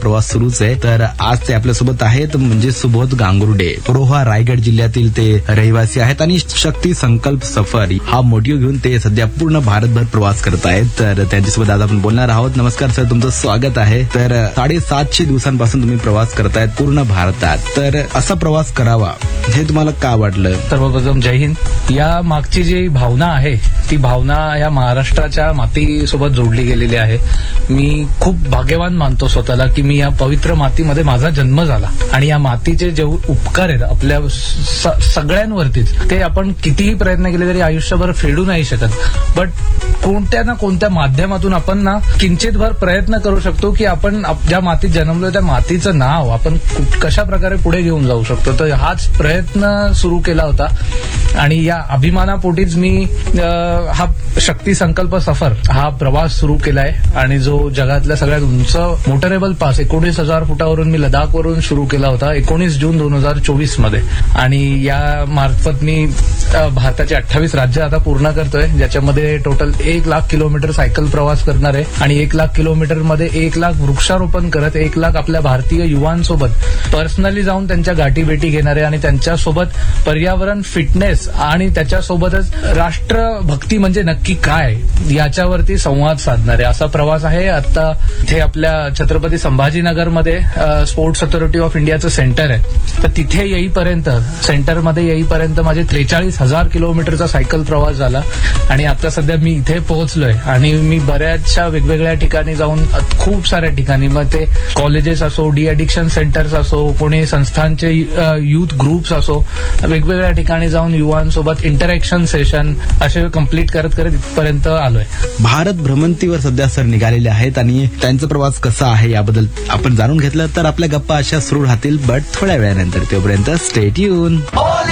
प्रवास सुरूच आहे. तर आज ते आपल्यासोबत आहेत, म्हणजे सुबोध गांगुर्डे. रोहा रायगड जिल्ह्यातील ते रहिवासी आहेत आणि शक्ती संकल्प सफर हा मोटिव्ह घेऊन ते सध्या पूर्ण भारतभर प्रवास करत आहेत. तर त्यांच्यासोबत आज आपण बोलणार आहोत. नमस्कार सर, तुमचं स्वागत आहे. तर 750 दिवसांपासून तुम्ही प्रवास करतायत पूर्ण भारतात. तर असा प्रवास करावा हे तुम्हाला का वाटलं? सर्वप्रथम जय हिंद. या मागची जी भावना आहे ती भावना या महाराष्ट्राच्या मातीसोबत जोडली गेलेली आहे. मी खूप भाग्यवान मानतो स्वतःला की मी या पवित्र मातीमध्ये माझा जन्म झाला आणि या मातीचे जे उपकार आहेत आपल्या सगळ्यांवरतीच, ते आपण कितीही प्रयत्न केले तरी आयुष्यभर फेडू नाही शकत. बट कोणत्या ना कोणत्या माध्यमातून आपण ना किंचितभर प्रयत्न करू शकतो की आपण ज्या मातीत जन्मलोय त्या मातीचं नाव आपण कशा प्रकारे पुढे घेऊन जाऊ शकतो. तर हाच प्रयत्न सुरू केला होता आणि या अभिमानापोटीच मी हा शक्ती संकल्प सफर हा प्रवास सुरू केलाय. आणि जो जगातल्या सगळ्यात उंच मोटरेबल पास 19,000 फुटावरून मी लडाखवरून सुरू केला होता 19 जून 2024 मध्ये. आणि या मार्फत मी भारताची 28 राज्य आता पूर्ण करतोय, ज्याच्यामध्ये टोटल 1,00,000 किलोमीटर सायकल प्रवास करणार आहे आणि 1,00,000 किलोमीटर मध्ये 1,00,000 वृक्षारोपण करत 1,00,000 आपल्या भारतीय युवांसोबत पर्सनली जाऊन त्यांच्या गाठीभेटी घेणार आहे आणि त्यांच्यासोबत पर्यावरण, फिटनेस आणि त्याच्यासोबतच राष्ट्रभक्ती म्हणजे नक्की काय याच्यावरती संवाद साधणार आहे असा प्रवास आहे. आता इथे आपल्या छत्रपती संभाजीनगरमध्ये स्पोर्ट्स अथॉरिटी ऑफ इंडियाचं सेंटर आहे. तर तिथे येईपर्यंत, सेंटरमध्ये येईपर्यंत माझे 43,000 किलोमीटरचा सायकल प्रवास झाला आणि आता सध्या मी इथे पोहोचलोय. आणि मी बऱ्याचशा वेगवेगळ्या ठिकाणी जाऊन, खूप साऱ्या ठिकाणी, मग ते कॉलेजेस असो, डी अडिक्शन सेंटर्स असो, कोणी संस्थांचे युथ ग्रुप्स असो, वेगवेगळ्या ठिकाणी जाऊन युवांसोबत इंटरॅक्शन सेशन असे कंप्लीट करत करत इथपर्यंत आलोय. भारत भ्रमंतीवर सध्या सर निघालेले आहेत आणि त्यांचा प्रवास कसा आहे याबद्दल आपण जाणून घेतलं तर आपल्या गप्पा अशा सुरू राहतील, बट थोड्या वेळानंतर. तोपर्यंत स्टे ट्यून.